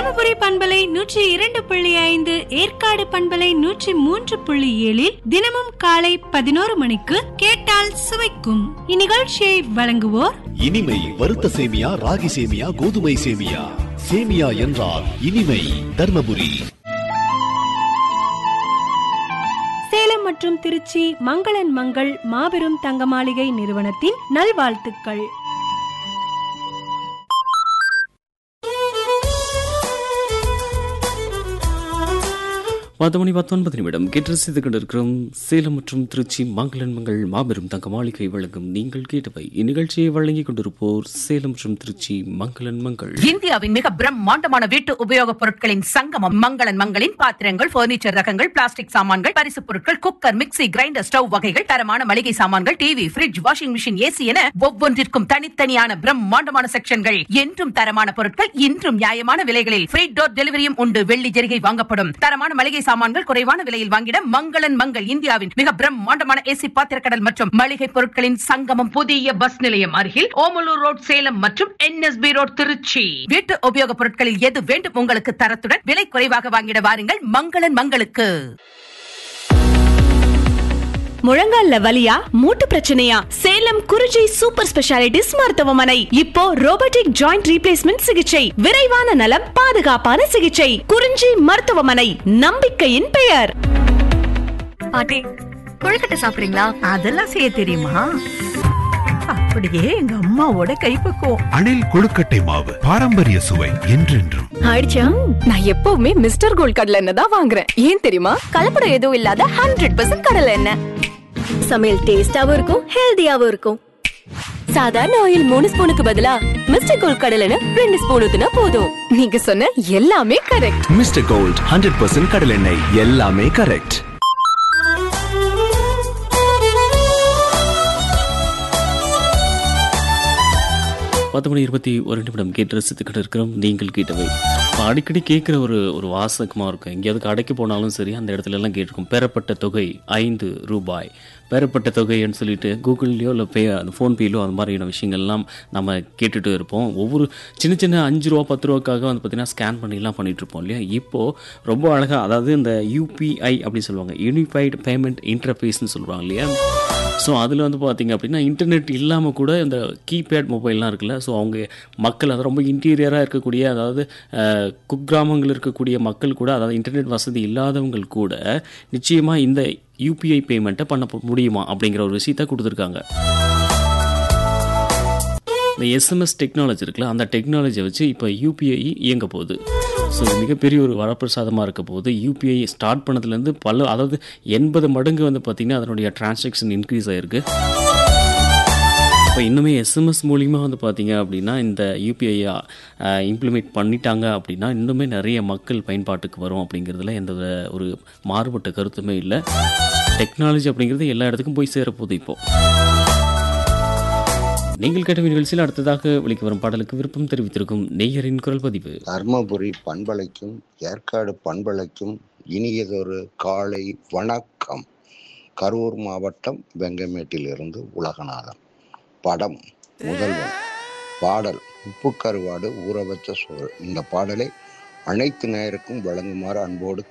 தர்மபுரி பண்பலை 102.5, ஏற்காடு பண்பலை 103.7 தினமும் காலை 11 மணிக்கு கேட்டால் சுவைக்கும். இந்நிகழ்ச்சியை வழங்குவோர் இனிமை வறுத்த சேமியா, ராகி சேமியா, கோதுமை சேமியா. சேமியா என்றால் இனிமை. தர்மபுரி. சேலம் மற்றும் திருச்சி மங்களன் மங்கள் மாபெரும் தங்க மாளிகை நிறுவனத்தின் நல்வாழ்த்துக்கள். 10:19 கேட்டு ரசித்துக் கொண்டிருக்கிறோம். சேலம் மற்றும் திருச்சி மங்களன் மங்கள் மாபெரும் தங்க மாளிகை வழங்கும் நீங்கள் கேட்டவை. இந்நிகழ்ச்சியை வழங்கிக் கொண்டிருப்போர் சேலம் மற்றும் திருச்சி மங்களன் மங்கள். இந்தியாவின் மிக பிரம்மாண்டமான வீட்டு உபயோகப் பொருட்களின் சங்கமம் மங்களன் மங்களின் பாத்திரங்கள், பர்னிச்சர் ரகங்கள், பிளாஸ்டிக் சாமான்கள், பரிசு பொருட்கள், குக்கர், மிக்ஸி, கிரைண்டர், ஸ்டவ் வகைகள், தரமான மளிகை சாமான்கள், TV, fridge, washing machine, AC என ஒவ்வொன்றிற்கும் தனித்தனியான பிரம்மாண்டமான செக்ஷன்கள். என்றும் தரமான பொருட்கள், இன்றும் நியாயமான விலைகளில் ஃப்ரீ டோர் டெலிவரியும் உண்டு. வெள்ளி ஜெரிகை வாங்கப்படும். தரமான மளிகை சாமான்கள் குறைவான விலையில் வாங்கிட மங்களன் மங்கள். இந்தியாவின் மிக பிரம்மாண்டமான ஏசி பாத்திரக்கடல் மற்றும் மளிகை பொருட்களின் சங்கமம். புதிய பஸ் நிலையம் அருகில் ஓமலூர் ரோட் சேலம் மற்றும் NSB ரோட் திருச்சி. வீட்டு உபயோகப் பொருட்களில் எது வேண்டும் உங்களுக்கு தரத்துடன் விலை குறைவாக வாங்கிட வாருங்கள் மங்களன் மங்களுக்கு. முழங்கால்ல வலியா, மூட்டு பிரச்சனையா? சேலம் குறிஞ்சி சூப்பர் ஸ்பெஷாலிட்டிஸ் மருத்துவமனை. இப்போ ரோபோட்டிக் ஜாயிண்ட் ரீப்ளேஸ்மெண்ட் சிகிச்சை, விரைவான நலம், பாதுகாப்பான சிகிச்சை. குறிஞ்சி மருத்துவமனை, நம்பிக்கையின் பெயர். பாட்டி, கொழுக்கட்டை சாப்பிடுறீங்களா? அதெல்லாம் செய்ய தெரியுமா? அப்படியே எங்க அம்மாவோட கைப்பக்குவம். அணில் கொழுக்கட்டை மாவு, பாரம்பரிய சுவை என்றென்றும். ஆயிடுச்சா? நான் எப்பவுமே மிஸ்டர் கோல்ட் கடலை எண்ணெய் தான் வாங்குறேன். ஏன் தெரியுமா? கலப்படம் எதுவும் இல்லாத 100% கடலை எண்ணெய். சமையல் டேஸ்டாவும் இருக்கும், ஹெல்தியாவும் இருக்கும். சாதாரண ஆயில் 3 ஸ்பூனுக்கு பதிலா மிஸ்டர் கோல்ட் கடலை எண்ணெய் 2 ஸ்பூன் ஊத்துனா போதும். நீங்க சொன்ன எல்லாமே கரெக்ட். மிஸ்டர் கோல்ட் 100% கடலை எண்ணெய், எல்லாமே கரெக்ட். மணி 21 கேட்டு ரசித்துக்கிட்டு இருக்கிறோம். நீங்கள் கேட்டவை அடிக்கடி கேட்குற ஒரு வாசகமாக இருக்கும். எங்கேயாவது கடைக்கு போனாலும் சரி, அந்த இடத்துல எல்லாம் கேட்டிருக்கும், பெறப்பட்ட தொகை 5 ரூபாய். பெறப்பட்ட தொகைன்னு சொல்லிட்டு கூகுள்லையோ இல்லை அந்த ஃபோன்பேலையோ அந்த மாதிரியான விஷயங்கள்லாம் நம்ம கேட்டுட்டு இருப்போம். ஒவ்வொரு சின்ன சின்ன 5 ரூபா 10 ரூபாக்காக வந்து பார்த்திங்கன்னா ஸ்கேன் பண்ணிலாம் பண்ணிகிட்ருப்போம் இல்லையா? இப்போது ரொம்ப அழகாக, அதாவது இந்த UPI அப்படின்னு சொல்லுவாங்க, யூனிஃபைடு பேமெண்ட் இன்டர்ஃபேஸ்ன்னு சொல்லுவாங்க இல்லையா? ஸோ அதில் வந்து பார்த்திங்க அப்படின்னா இன்டர்நெட் இல்லாமல் கூட இந்த கீபேட் மொபைல்லாம் இருக்குல்ல, ஸோ அவங்க மக்கள், அது ரொம்ப இன்டீரியராக இருக்கக்கூடிய, அதாவது குக்கிராமங்கள் இருக்கக்கூடிய மக்கள் கூட, அதாவது இன்டர்நெட் வசதி இல்லாதவங்க கூட நிச்சயமாக இந்த UPI பேமெண்ட்டை பண்ண முடியுமா அப்படிங்கிற ஒரு விஷயத்தை கொடுத்துருக்காங்க. இந்த SMS டெக்னாலஜி இருக்குல்ல, அந்த டெக்னாலஜியை வச்சு இப்போ UPI இயங்க போகுது. ஸோ மிகப்பெரிய ஒரு வரப்பிரசாதமாக இருக்க போது. UPI ஸ்டார்ட் பண்ணதுலேருந்து அதாவது 80 மடங்கு வந்து பார்த்திங்கன்னா அதனுடைய டிரான்சாக்ஷன் இன்க்ரீஸ் ஆகிருக்கு. இப்போ இன்னுமே SMS மூலிமா வந்து பார்த்திங்க அப்படின்னா இந்த UPI இம்ப்ளிமெண்ட் பண்ணிட்டாங்க அப்படின்னா இன்னுமே நிறைய மக்கள் பயன்பாட்டுக்கு வரும் அப்படிங்கிறதுல எந்த ஒரு மாறுபட்ட கருத்துமே இல்லை. டெக்னாலஜி அப்படிங்கிறது எல்லா இடத்துக்கும் போய் சேரப்போகுது. இப்போது நீங்கள் கேட்ட நிகழ்ச்சியில் அடுத்ததாக விலைக்கு வரும் பாடலுக்கு விருப்பம் தெரிவித்திருக்கும் நேயரின் குரல் பதிவு. தர்மபுரி பண்பலைக்கும் ஏற்காடு பண்பலைக்கும் இனியதொரு காலை வணக்கம். கரூர் மாவட்டம் வெங்கமேட்டிலிருந்து உலகநாதன். படம் முதல்வன். பாடல் உப்பு கருவாடு ஊற வச்ச சோறு. இந்த பாடலை அனைத்து நேயருக்கும் வழங்குமாறு அன்போடு